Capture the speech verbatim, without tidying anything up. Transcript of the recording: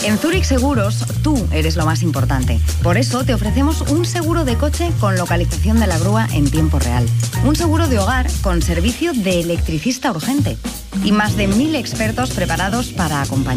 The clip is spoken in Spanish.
En Zurich Seguros, tú eres lo más importante. Por eso te ofrecemos un seguro de coche con localización de la grúa en tiempo real. Un seguro de hogar con servicio de electricista urgente. Y más de mil expertos preparados para acompañar.